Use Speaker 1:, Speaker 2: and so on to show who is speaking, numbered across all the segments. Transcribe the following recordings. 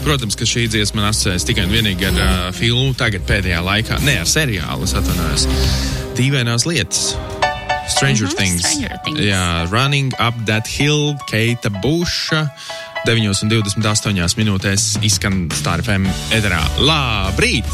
Speaker 1: Protams, ka šī dziesma man asociējas tikai un vienīgi ar filmu tagad pēdējā laikā. Ne, ar seriālu, es atvainojos. Dīvainās lietas. Stranger Things. Jā, Running Up That Hill, Keita Busha. 9:28 minūtēs izskan Star FM ēterā. Labrīt!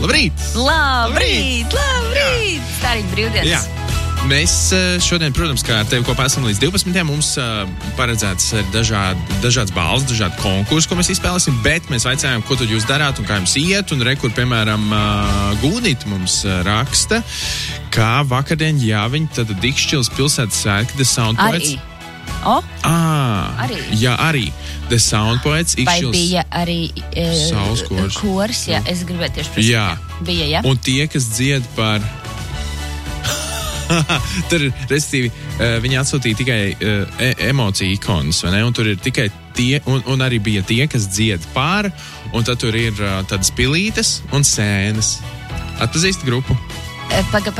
Speaker 2: Stariņ brīvdienas.
Speaker 1: Jā. Mēs šodien, protams, kā ar tevi kopā esam līdz 12. Mums paredzēts dažādas balvas, dažādi konkursi, ko mēs izspēlēsim, bet mēs vaicājām, ko tad jūs darāt un kā jums iet, un rekur, piemēram, Gūnīt mums raksta, kā vakardien, viņi tad Dikšķilas pilsētas svētki The Sound Poets.
Speaker 2: Arī.
Speaker 1: Jā, arī. The Sound Poets.
Speaker 2: Vai bija arī kors, jā, es gribēju tieši prasīt.
Speaker 1: Jā.
Speaker 2: Bija, jā.
Speaker 1: Un tie, kas dzied par... Tur, restīvi, viņi atsūtīja tikai emociju ikonas, vai ne? Un tur ir tikai tie, un arī bija tie, kas dzied par, un tad tur ir tādas pilītes un sēnes. Atpazīsti grupu?
Speaker 2: Paga.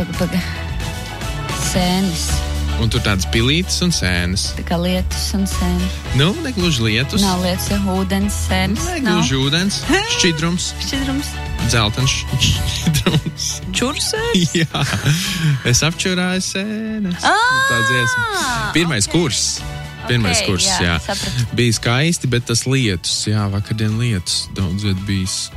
Speaker 2: Sēnes.
Speaker 1: Un tur tādas pilītes un sēnes.
Speaker 2: Tā kā lietus un sēnes.
Speaker 1: Nu, negluži lietus.
Speaker 2: Nav lietus, ūdens, sēnes.
Speaker 1: Negluži ūdens, šķidrums. Dzeltens šķidrums.
Speaker 2: Čursēs?
Speaker 1: Jā, es apčurāju sēnes. Tā dziesma. Pirmais kurs, jā.
Speaker 2: Sapratu.
Speaker 1: Bija skaisti, bet tas lietus, jā, vakardien lietus daudz viet bijis.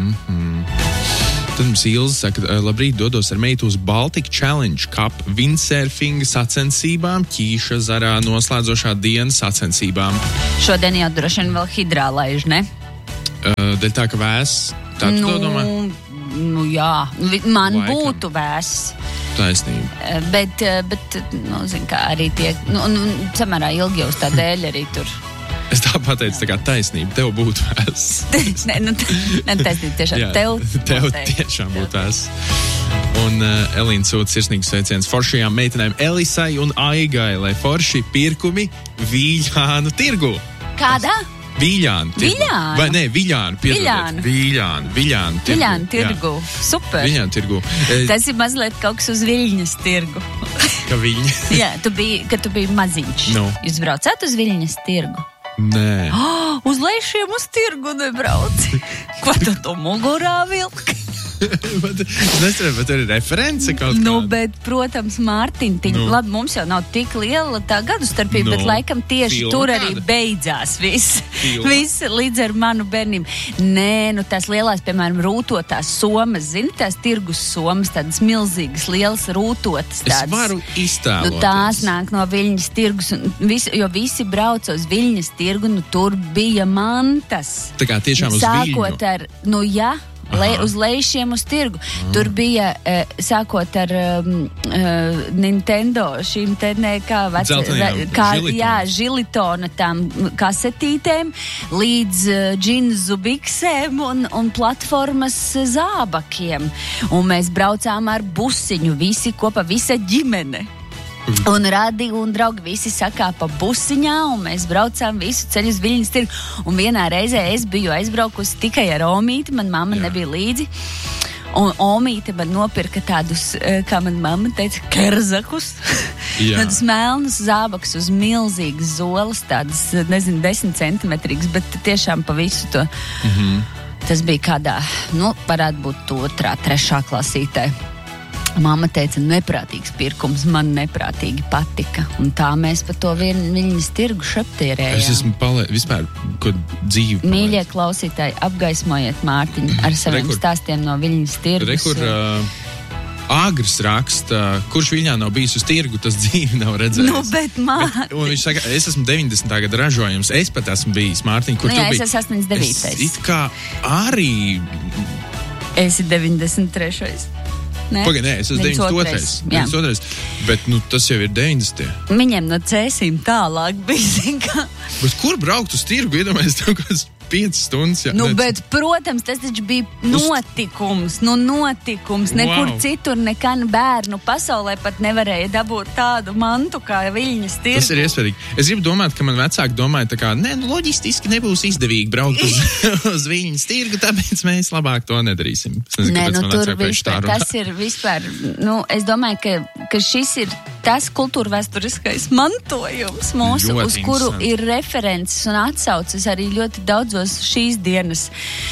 Speaker 1: Tad mums Ilze saka, labrīt, dodos ar meitu uz Baltic Challenge Cup windsurfinga sacensībām, Ķīša zarā noslēdzošā dienas sacensībām.
Speaker 2: Šodien jau droši vien vēl hidrālaiž, ne?
Speaker 1: Dēļ tā, ka vēs, tā tu to domā?
Speaker 2: Nu jā, man
Speaker 1: Laikam.
Speaker 2: Būtu vēs.
Speaker 1: Taisnība.
Speaker 2: Bet zin kā, arī tie, samērā ilgi jau uz tā dēļ arī tur.
Speaker 1: Es tā pateicu, tā kā taisnība, tev būtu vēs.
Speaker 2: Taisnība tiešām,
Speaker 1: tev tiešām būtu vēs. Un Elīna sūta sirsnīgus sveicienus foršajām meitenēm Elisai un Aigai, lai forši pirkumi Viļānu tirgu.
Speaker 2: Kādā?
Speaker 1: Viļānu tirgu. Vai ne, Viļānu, piedodiet. Viļānu
Speaker 2: tirgu. Super.
Speaker 1: Viļānu tirgu.
Speaker 2: Tas ir mazliet kaut kas uz Viļņas tirgu.
Speaker 1: Ka Viļņa?
Speaker 2: Jā, kad tu biji maziņš.
Speaker 1: No.
Speaker 2: Jūs braucāt uz Viļņas tirgu?
Speaker 1: Nē.
Speaker 2: Uz lejšiem uz tirgu nebrauci. Ko tu to mugurā vilki?
Speaker 1: Es nezinu, bet tur ir reference kaut kāda.
Speaker 2: Bet, protams, Mārtiņ, labi, mums jau nav tik liela tā gadu starpība, bet laikam tieši tur arī beidzās viss līdz ar manu bērnību. Nē, tās lielās, piemēram, rūtotās somas, zini, tās tirgus somas, tādas milzīgas, lielas rūtotas.
Speaker 1: Es varu iztēloties.
Speaker 2: Tās nāk no Viļņas tirgus, jo visi brauc uz Viļņas tirgu, tur bija mantas.
Speaker 1: Tā kā tiešām uz Viļņu.
Speaker 2: Sākot ar, uz lejšiem uz tirgu. Tur bija, sākot ar Nintendo, šīm te žilitona tām kasetītēm, līdz džinzu biksēm un platformas zābakiem. Un mēs braucām ar busiņu, visi kopā, visa ģimene. Un radi un draugi visi sakāpa busiņā, un mēs braucām visu ceļu uz Viļņas tirgu. Un vienā reizē es biju aizbraukusi tikai ar Omīti, man mamma nebija līdzi. Un Omīte man nopirka tādus, kā man mamma teica, kerzakus. Tādus melnus zābakus uz milzīgas zolas, tādas, 10 centimetrīgas, bet tiešām pa visu to. Tas bija kādā, varētu būt 2., 3. klasītē. Mamma teica, neprātīgs pirkums, man neprātīgi patika. Un tā mēs pa to Viļņas tirgu šaptierējām.
Speaker 1: Es esmu vispār, ko dzīvi palaist.
Speaker 2: Mīļie klausītāji, apgaismojiet Mārtiņu ar saviem stāstiem no Viļņas tirgus.
Speaker 1: Agrs raksta, kurš Viļņā nav bijis uz tirgu, tas dzīvi nav redzējis.
Speaker 2: Bet
Speaker 1: un viņš saka, es esmu 90. gada ražojums, es pat esmu bijis, Mārtiņ, kur tu biji?
Speaker 2: Es esmu 89.
Speaker 1: Es it kā arī...
Speaker 2: Esi 93.
Speaker 1: Pagaid, nē, es esmu 92. Bet, tas jau ir 90.
Speaker 2: Viņiem no Cēsīm tālāk bija,
Speaker 1: Bet kur braukt uz tirgu, iedomājies tev kāds 5 stundas.
Speaker 2: Bet, protams, tas taču bija notikums. Nekur citur, nekā bērnu pasaulē pat nevarēja dabūt tādu mantu kā Viļņas tirgu.
Speaker 1: Tas ir iespējīgi. Es gribu domāt, ka man vecāki domāja tā kā, loģistiski nebūs izdevīgi braukt uz Viļņas tirgu, tāpēc mēs labāk to nedarīsim. Es nezinu, kāpēc man vecāki pēc tā runā.
Speaker 2: Tas ir vispār, es domāju, ka šis ir tas kultūrvēsturiskais mantojums mūsu,
Speaker 1: Ļoti
Speaker 2: uz kuru
Speaker 1: interesanti.
Speaker 2: ir references un atsauces arī ļoti daudzos šīs dienas,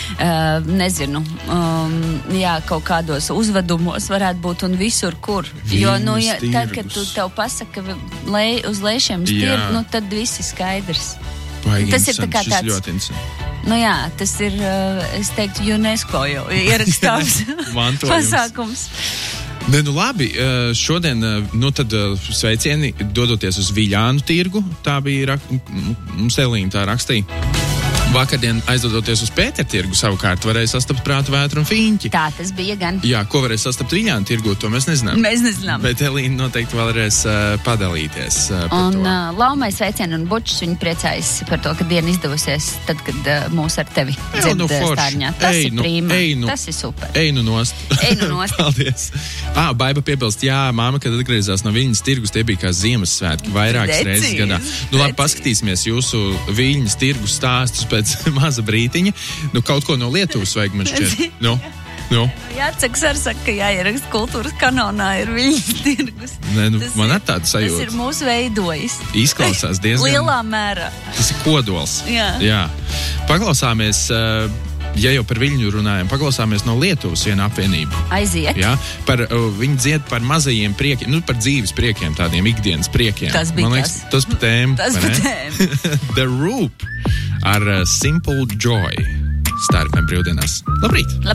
Speaker 2: kaut kādos uzvedumos varētu būt un visur, kur. Jo, tad, kad tu tev pasaka uz lejšiem stirgu, tad viss ir skaidrs. Tas ir tā kā tāds.
Speaker 1: Ļoti interesanti.
Speaker 2: Tas ir, es teiktu, UNESCO jau ierakstāms pasākums.
Speaker 1: Labi, šodien, tad sveicieni dodoties uz Viļānu tirgu, tā bija, mums Elīna tā rakstīja. Vakardien aizdodoties uz Pētera tirgu savukārt varēja sastapt prātu vētru un fiņķi.
Speaker 2: Tā tas bija gan.
Speaker 1: Jā, ko varēja sastapt Viļānu tirgu, to mēs nezinām.
Speaker 2: Mēs nezinām.
Speaker 1: Bet Elīna noteikti vēlreiz padalīties par to.
Speaker 2: Un Laumai sveicienu un bučus, viņi priecājas par to, ka diena izdevusies tad, kad mūs ar tevi dzird stārņā. Tas ir prīma. Tas ir super.
Speaker 1: Einu nost. Paldies. Baiba piebilst, māma, kad atgriezās no Viļņas tirgus, tie bija kā Ziemassvētki vairākas reizes gadā. Labi, paskatīsimies jūsu Viļņas tirgus stāstus pēc maza brītiņa. Kaut ko no Lietuvas vajag man šķiet.
Speaker 2: Jāceks ar saka, ka jāierakst kultūras kanonā ir Viļņas tirgus.
Speaker 1: Man ir tāda sajūta.
Speaker 2: Tas ir mūsu veidojis.
Speaker 1: Izklausās diezgan.
Speaker 2: Lielā mērā.
Speaker 1: Tas ir kodols.
Speaker 2: Jā.
Speaker 1: Paklausāmies, ja jau par Viļņu runājam, paklausāmies no Lietuvas viena apvienība.
Speaker 2: Aiziet.
Speaker 1: Jā, viņi dzied par mazajiem priekiem, par dzīves priekiem, tādiem ikdienas priekiem.
Speaker 2: Tas bija
Speaker 1: man liekas, tas pa tēmu. The Roop ar Simple Joy. Stārpiem brīvdienās. Labrīt!